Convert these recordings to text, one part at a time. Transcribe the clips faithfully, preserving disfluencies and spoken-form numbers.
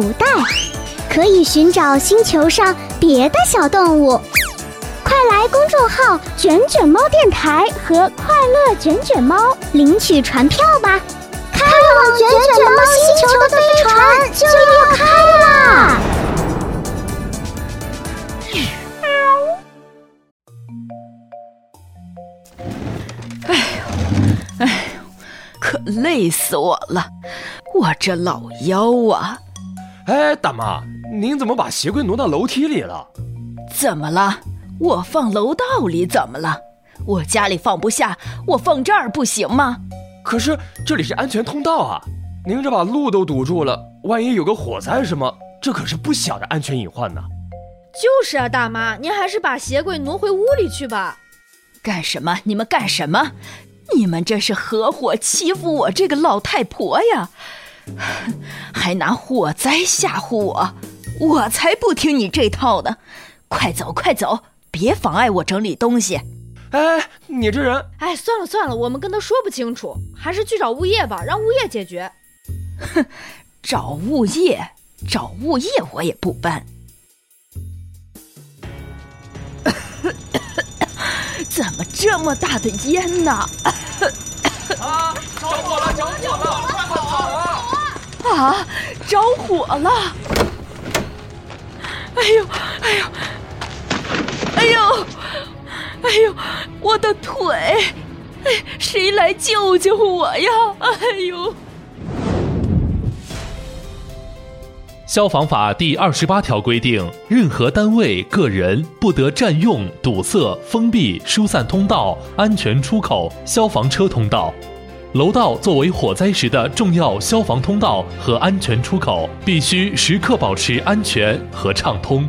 古代，可以寻找星球上别的小动物。快来公众号卷卷猫电台和快乐卷卷猫领取船票吧！开往卷卷猫星球的飞船就要开啦！ 哎呦，哎呦，可累死我了！我这老腰啊！ 哎，大妈，您怎么把鞋柜挪到楼梯里了？ 怎么了？我放楼道里怎么了？我家里放不下，我放这儿不行吗？ 可是这里是安全通道啊，您这把路都堵住了，万一有个火灾什么，这可是不小的安全隐患呢。 就是啊，大妈，您还是把鞋柜挪回屋里去吧。 干什么？你们干什么？你们这是合伙欺负我这个老太婆呀！还拿火灾吓唬我，我才不听你这套呢！快走快走，别妨碍我整理东西。 哎，你这人…… 哎，算了算了，我们跟他说不清楚，还是去找物业吧，让物业解决。 哼，找物业，找物业我也不搬。怎么这么大的烟呢？ 啊！着火了！着火了！快跑啊！ 啊！着火了！哎呦！哎呦！哎呦！哎呦！我的腿！哎，谁来救救我呀？哎呦！ 消防法第二十八条规定，任何单位、个人不得占用、堵塞、封闭、疏散通道、安全出口、消防车通道。楼道作为火灾时的重要消防通道和安全出口，必须时刻保持安全和畅通。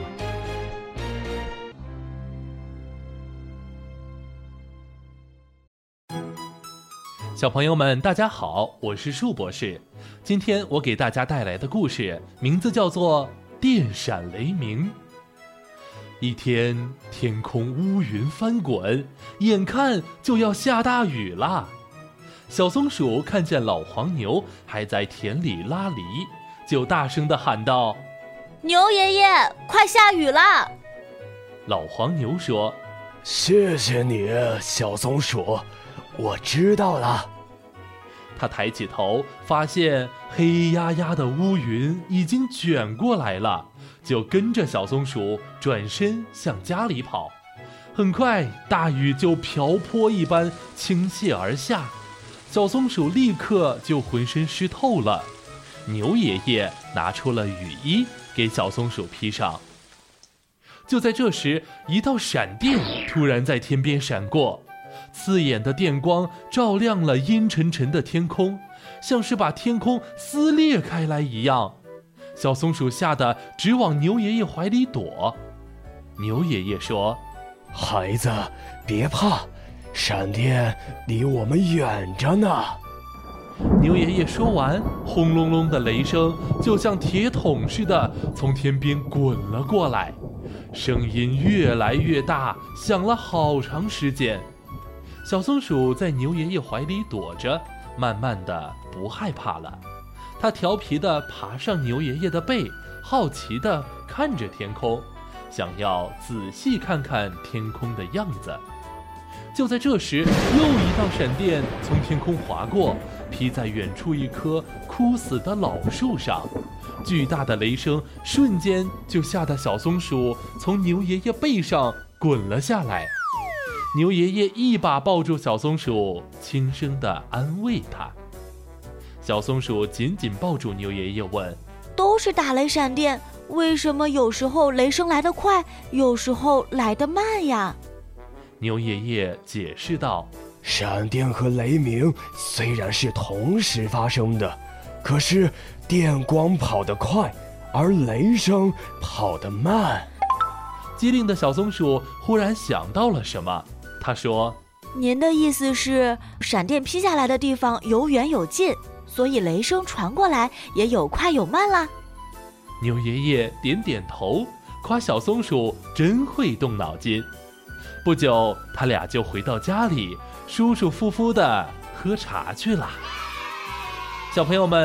小朋友们，大家好，我是树博士。今天我给大家带来的故事名字叫做《电闪雷鸣》。一天，天空乌云翻滚，眼看就要下大雨了。小松鼠看见老黄牛还在田里拉犁，就大声地喊道：“ 牛爷爷，快下雨了！” 老黄牛说：“ 谢谢你，小松鼠，我知道了。” 他抬起头，发现黑压压的乌云已经卷过来了，就跟着小松鼠转身向家里跑。很快，大雨就瓢泼一般倾泻而下，小松鼠立刻就浑身湿透了。牛爷爷拿出了雨衣给小松鼠披上。就在这时，一道闪电突然在天边闪过，刺眼的电光照亮了阴沉沉的天空，像是把天空撕裂开来一样。小松鼠吓得直往牛爷爷怀里躲。牛爷爷说：“ 孩子，别怕，闪电离我们远着呢。” 牛爷爷说完，轰隆隆的雷声就像铁桶似的从天边滚了过来，声音越来越大，响了好长时间。小松鼠在牛爷爷怀里躲着，慢慢的不害怕了。它调皮地爬上牛爷爷的背，好奇地看着天空，想要仔细看看天空的样子。就在这时，又一道闪电从天空划过，劈在远处一棵枯死的老树上。巨大的雷声瞬间就吓得小松鼠从牛爷爷背上滚了下来。牛爷爷一把抱住小松鼠，轻声地安慰它。小松鼠紧紧抱住牛爷爷问：“ 都是打雷闪电，为什么有时候雷声来得快，有时候来得慢呀？” 牛爷爷解释道：“ 闪电和雷鸣虽然是同时发生的，可是电光跑得快，而雷声跑得慢。” 机灵的小松鼠忽然想到了什么，他说：“ 您的意思是，闪电劈下来的地方有远有近，所以雷声传过来也有快有慢啦？” 牛爷爷点点头，夸小松鼠真会动脑筋。不久，他俩就回到家里，舒舒服服地喝茶去了。小朋友们。